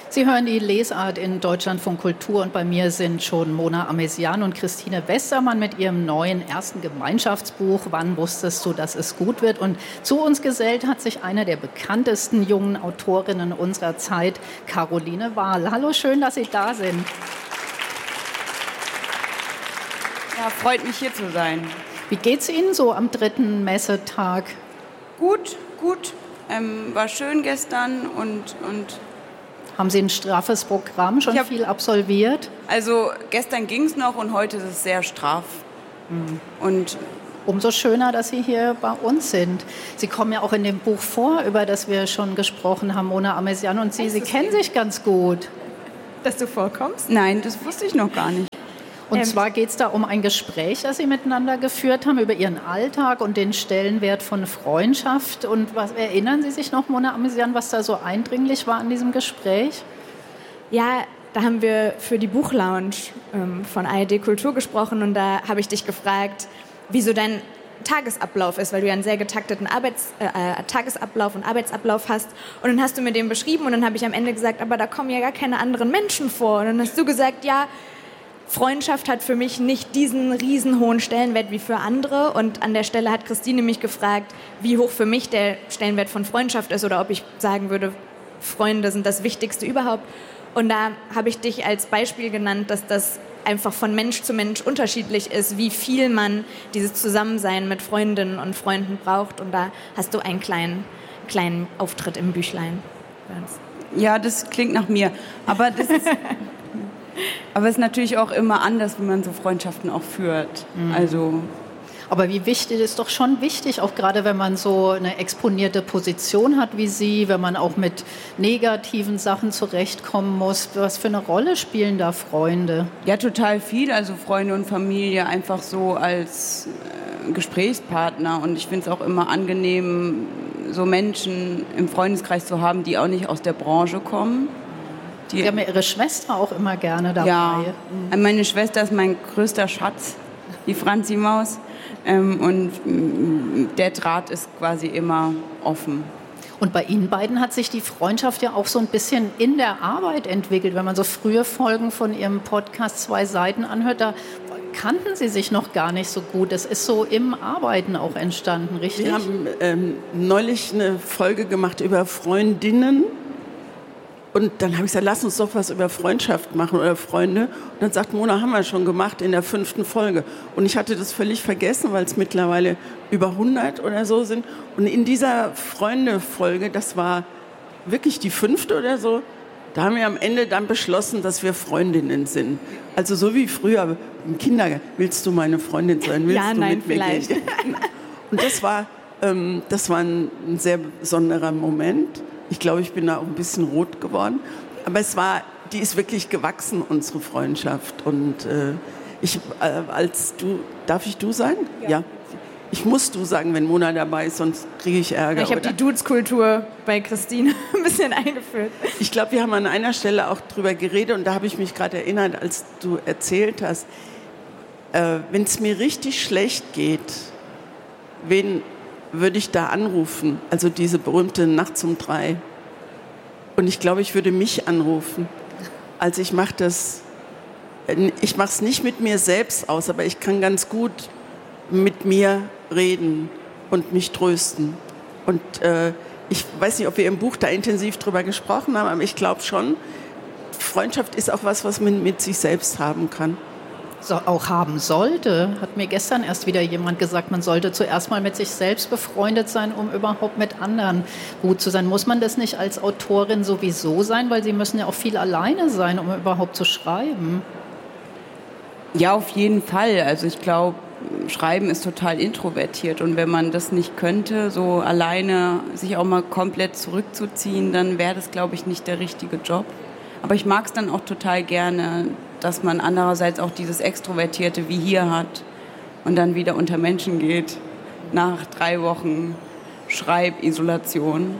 Sie hören die Lesart in Deutschlandfunk Kultur und bei mir sind schon Mona Amesian und Christine Westermann mit ihrem neuen ersten Gemeinschaftsbuch Wann wusstest du, dass es gut wird? Und zu uns gesellt hat sich eine der bekanntesten jungen Autorinnen unserer Zeit, Caroline Wahl. Hallo, schön, dass Sie da sind. Ja, freut mich hier zu sein. Wie geht's Ihnen so am dritten Messetag? Gut. War schön gestern und haben Sie ein straffes Programm, schon viel absolviert? Also gestern ging es noch und heute ist es sehr straff. Und umso schöner, dass Sie hier bei uns sind. Sie kommen ja auch in dem Buch vor, über das wir schon gesprochen haben, Mona Amesian und Sie kennen sich ganz gut. Dass du vorkommst? Nein, das wusste ich noch gar nicht. Und zwar geht es da um ein Gespräch, das Sie miteinander geführt haben, über Ihren Alltag und den Stellenwert von Freundschaft. Und was erinnern Sie sich noch, Mona Amesian, was da so eindringlich war an diesem Gespräch? Ja, da haben wir für die Buchlounge von ARD Kultur gesprochen und da habe ich dich gefragt, wie so dein Tagesablauf ist, weil du ja einen sehr getakteten Tagesablauf und Arbeitsablauf hast. Und dann hast du mir den beschrieben und dann habe ich am Ende gesagt, aber da kommen ja gar keine anderen Menschen vor. Und dann hast du gesagt, ja, Freundschaft hat für mich nicht diesen riesenhohen Stellenwert wie für andere. Und an der Stelle hat Christine mich gefragt, wie hoch für mich der Stellenwert von Freundschaft ist oder ob ich sagen würde, Freunde sind das Wichtigste überhaupt. Und da habe ich dich als Beispiel genannt, dass das einfach von Mensch zu Mensch unterschiedlich ist, wie viel man dieses Zusammensein mit Freundinnen und Freunden braucht. Und da hast du einen kleinen Auftritt im Büchlein. Ja, das klingt nach mir. Aber das ist... Aber es ist natürlich auch immer anders, wie man so Freundschaften auch führt. Also aber wie wichtig, ist doch schon wichtig, auch gerade wenn man so eine exponierte Position hat wie Sie, wenn man auch mit negativen Sachen zurechtkommen muss. Was für eine Rolle spielen da Freunde? Ja, total viel. Also Freunde und Familie einfach so als Gesprächspartner. Und ich finde es auch immer angenehm, so Menschen im Freundeskreis zu haben, die auch nicht aus der Branche kommen. Sie haben ja Ihre Schwester auch immer gerne dabei. Ja, meine Schwester ist mein größter Schatz, die Franzi Maus. Und der Draht ist quasi immer offen. Und bei Ihnen beiden hat sich die Freundschaft ja auch so ein bisschen in der Arbeit entwickelt. Wenn man so frühe Folgen von Ihrem Podcast 2 Seiten anhört, da kannten Sie sich noch gar nicht so gut. Das ist so im Arbeiten auch entstanden, richtig? Wir haben neulich eine Folge gemacht über Freundinnen. Und dann habe ich gesagt, lass uns doch was über Freundschaft machen oder Freunde. Und dann sagt Mona, haben wir schon gemacht in der 5. Folge. Und ich hatte das völlig vergessen, weil es mittlerweile über 100 oder so sind. Und in dieser Freunde-Folge, das war wirklich die 5. oder so, da haben wir am Ende dann beschlossen, dass wir Freundinnen sind. Also so wie früher im Kindergarten. Willst du meine Freundin sein? Willst ja, du nein, mit mir vielleicht. gehen? Und das war ein sehr besonderer Moment. Ich glaube, ich bin da auch ein bisschen rot geworden. Aber die ist wirklich gewachsen, unsere Freundschaft. Und darf ich du sagen? Ja. Ich muss du sagen, wenn Mona dabei ist, sonst kriege ich Ärger. Ich habe die Dudes-Kultur bei Christine ein bisschen eingeführt. Ich glaube, wir haben an einer Stelle auch drüber geredet und da habe ich mich gerade erinnert, als du erzählt hast, wenn es mir richtig schlecht geht, wen würde ich da anrufen, also diese berühmte Nachts um 3. Und ich glaube, ich würde mich anrufen. Also ich mache es nicht mit mir selbst aus, aber ich kann ganz gut mit mir reden und mich trösten. Und ich weiß nicht, ob wir im Buch da intensiv drüber gesprochen haben, aber ich glaube schon, Freundschaft ist auch was man mit sich selbst haben kann. Auch haben sollte, hat mir gestern erst wieder jemand gesagt, man sollte zuerst mal mit sich selbst befreundet sein, um überhaupt mit anderen gut zu sein. Muss man das nicht als Autorin sowieso sein, weil Sie müssen ja auch viel alleine sein, um überhaupt zu schreiben? Ja, auf jeden Fall. Also ich glaube, Schreiben ist total introvertiert und wenn man das nicht könnte, so alleine sich auch mal komplett zurückzuziehen, dann wäre das, glaube ich, nicht der richtige Job. Aber ich mag es dann auch total gerne, dass man andererseits auch dieses Extrovertierte wie hier hat und dann wieder unter Menschen geht nach 3 Wochen Schreibisolation.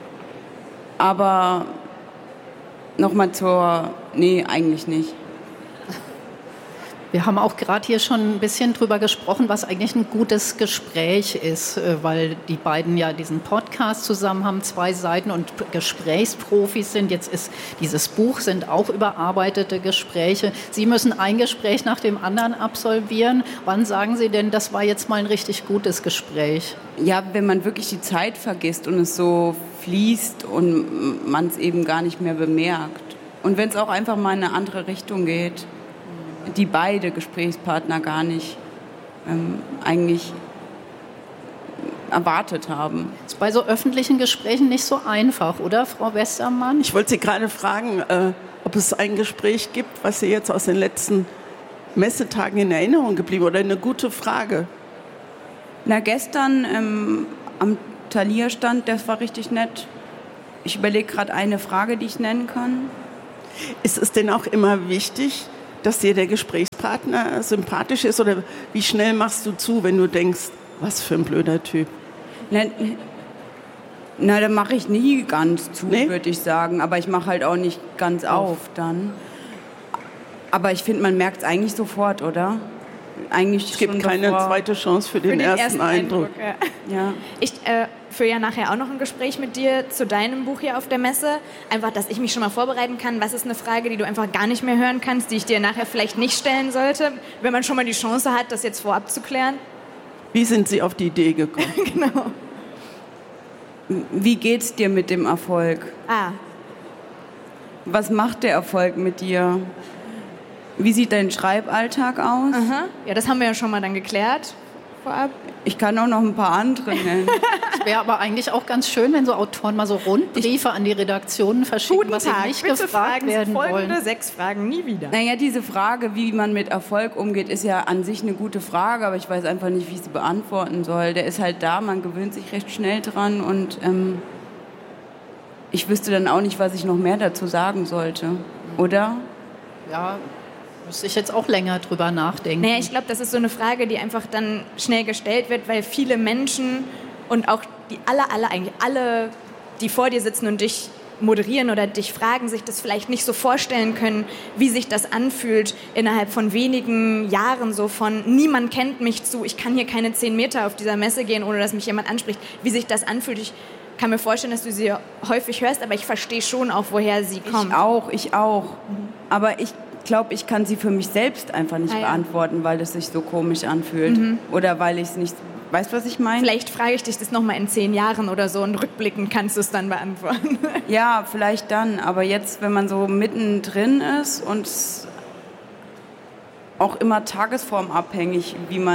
Aber nochmal nee, eigentlich nicht. Wir haben auch gerade hier schon ein bisschen drüber gesprochen, was eigentlich ein gutes Gespräch ist, weil die beiden ja diesen Podcast zusammen haben, 2 Seiten und Gesprächsprofis sind. Jetzt ist dieses Buch, sind auch überarbeitete Gespräche. Sie müssen ein Gespräch nach dem anderen absolvieren. Wann sagen Sie denn, das war jetzt mal ein richtig gutes Gespräch? Ja, wenn man wirklich die Zeit vergisst und es so fließt und man es eben gar nicht mehr bemerkt. Und wenn es auch einfach mal in eine andere Richtung geht, die beide Gesprächspartner gar nicht eigentlich erwartet haben. Das ist bei so öffentlichen Gesprächen nicht so einfach, oder, Frau Westermann? Ich wollte Sie gerade fragen, ob es ein Gespräch gibt, was Sie jetzt aus den letzten Messetagen in Erinnerung geblieben oder eine gute Frage. Na, gestern am Thalia-Stand, das war richtig nett. Ich überlege gerade eine Frage, die ich nennen kann. Ist es denn auch immer wichtig, dass dir der Gesprächspartner sympathisch ist? Oder wie schnell machst du zu, wenn du denkst, was für ein blöder Typ? Na, da mache ich nie ganz zu, Nee? würde ich sagen. Aber ich mache halt auch nicht ganz auf dann. Aber ich finde, man merkt es eigentlich sofort, oder? Eigentlich Es gibt keine zweite Chance für den ersten Eindruck. Ja. Ich führe ja nachher auch noch ein Gespräch mit dir zu deinem Buch hier auf der Messe. Einfach, dass ich mich schon mal vorbereiten kann. Was ist eine Frage, die du einfach gar nicht mehr hören kannst, die ich dir nachher vielleicht nicht stellen sollte, wenn man schon mal die Chance hat, das jetzt vorab zu klären? Wie sind Sie auf die Idee gekommen? Genau. Wie geht's dir mit dem Erfolg? Was macht der Erfolg mit dir? Wie sieht dein Schreiballtag aus? Aha. Ja, das haben wir ja schon mal dann geklärt vorab. Ich kann auch noch ein paar andere nennen. Es wäre aber eigentlich auch ganz schön, wenn so Autoren mal so Rundbriefe an die Redaktionen verschicken, was sie nicht bitte gefragt fragen werden folgende wollen. 6 Fragen nie wieder. Naja, diese Frage, wie man mit Erfolg umgeht, ist ja an sich eine gute Frage, aber ich weiß einfach nicht, wie ich sie beantworten soll. Der ist halt da, man gewöhnt sich recht schnell dran und ich wüsste dann auch nicht, was ich noch mehr dazu sagen sollte. Oder? Ja, müsste ich jetzt auch länger drüber nachdenken. Naja, ich glaube, das ist so eine Frage, die einfach dann schnell gestellt wird, weil viele Menschen und auch die alle, die vor dir sitzen und dich moderieren oder dich fragen, sich das vielleicht nicht so vorstellen können, wie sich das anfühlt innerhalb von wenigen Jahren, so von niemand kennt mich zu, ich kann hier keine 10 Meter auf dieser Messe gehen, ohne dass mich jemand anspricht, wie sich das anfühlt. Ich kann mir vorstellen, dass du sie häufig hörst, aber ich verstehe schon auch, woher sie kommt. Ich auch. Aber ich glaube, ich kann sie für mich selbst einfach nicht beantworten, weil es sich so komisch anfühlt. Oder weil ich es nicht... Weißt du, was ich meine? Vielleicht frage ich dich das nochmal in 10 Jahren oder so und rückblickend kannst du es dann beantworten. Ja, vielleicht dann. Aber jetzt, wenn man so mittendrin ist und auch immer tagesformabhängig,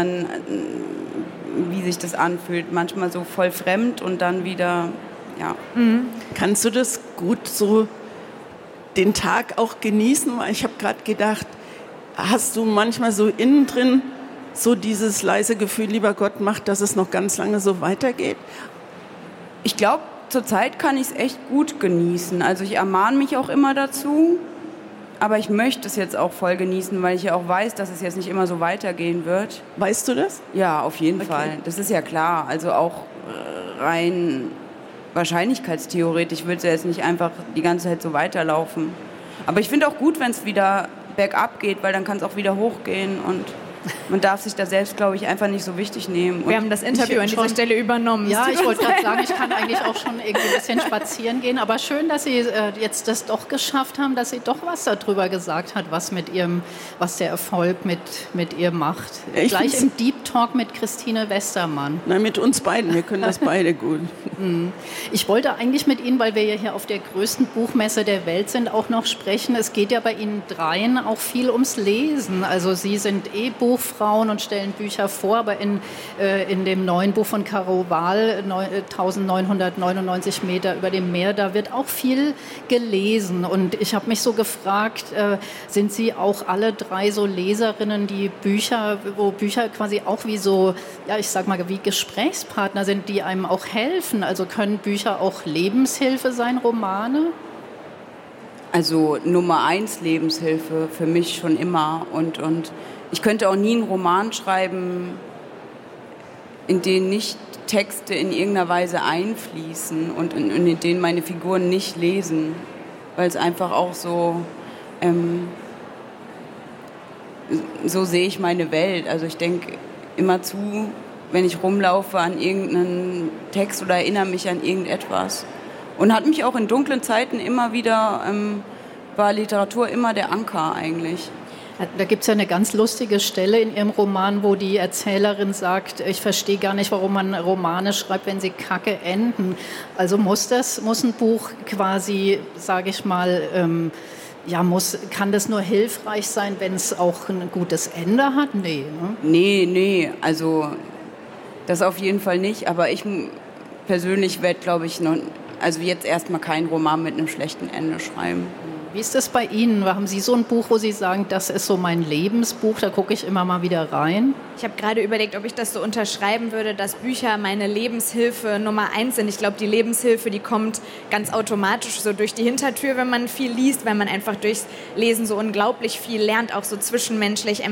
wie sich das anfühlt. Manchmal so voll fremd und dann wieder, ja. Kannst du das gut so den Tag auch genießen? Weil ich habe gerade gedacht, hast du manchmal so innen drin so dieses leise Gefühl, lieber Gott, macht, dass es noch ganz lange so weitergeht? Ich glaube, zurzeit kann ich es echt gut genießen. Also ich ermahne mich auch immer dazu, aber ich möchte es jetzt auch voll genießen, weil ich ja auch weiß, dass es jetzt nicht immer so weitergehen wird. Weißt du das? Ja, auf jeden Fall. Das ist ja klar. Also auch rein wahrscheinlichkeitstheoretisch wird es ja jetzt nicht einfach die ganze Zeit so weiterlaufen. Aber ich finde auch gut, wenn es wieder bergab geht, weil dann kann es auch wieder hochgehen und man darf sich da selbst, glaube ich, einfach nicht so wichtig nehmen. Wir haben das Interview an dieser Stelle übernommen. Ja, ich wollte gerade sagen, ich kann eigentlich auch schon irgendwie ein bisschen spazieren gehen. Aber schön, dass Sie jetzt das doch geschafft haben, dass Sie doch was darüber gesagt hat, was der Erfolg mit ihr macht. Ja, gleich im Deep Talk mit Christine Westermann. Nein, mit uns beiden. Wir können das beide gut. Ich wollte eigentlich mit Ihnen, weil wir ja hier auf der größten Buchmesse der Welt sind, auch noch sprechen. Es geht ja bei Ihnen dreien auch viel ums Lesen. Also Sie sind Buchfrauen und stellen Bücher vor, aber in dem neuen Buch von Caro Wahl, 1999 Meter über dem Meer, da wird auch viel gelesen. Und ich habe mich so gefragt, sind Sie auch alle drei so Leserinnen, wo Bücher quasi auch wie so, ja, ich sag mal, wie Gesprächspartner sind, die einem auch helfen? Also können Bücher auch Lebenshilfe sein, Romane? Also Nummer 1 Lebenshilfe für mich schon immer und ich könnte auch nie einen Roman schreiben, in den nicht Texte in irgendeiner Weise einfließen und in denen meine Figuren nicht lesen, weil es einfach auch so so sehe ich meine Welt. Also ich denke immerzu, wenn ich rumlaufe, an irgendeinen Text oder erinnere mich an irgendetwas. Und hat mich auch in dunklen Zeiten immer wieder, war Literatur immer der Anker eigentlich. Da gibt es ja eine ganz lustige Stelle in Ihrem Roman, wo die Erzählerin sagt, ich verstehe gar nicht, warum man Romane schreibt, wenn sie kacke enden. Also muss ein Buch quasi, sage ich mal, kann das nur hilfreich sein, wenn es auch ein gutes Ende hat? Nee, ne? Nee, also das auf jeden Fall nicht. Aber ich persönlich werde, glaube ich, jetzt erstmal keinen Roman mit einem schlechten Ende schreiben. Wie ist das bei Ihnen? Haben Sie so ein Buch, wo Sie sagen, das ist so mein Lebensbuch, da gucke ich immer mal wieder rein? Ich habe gerade überlegt, ob ich das so unterschreiben würde, dass Bücher meine Lebenshilfe Nummer 1 sind. Ich glaube, die Lebenshilfe, die kommt ganz automatisch so durch die Hintertür, wenn man viel liest, weil man einfach durchs Lesen so unglaublich viel lernt, auch so zwischenmenschlich,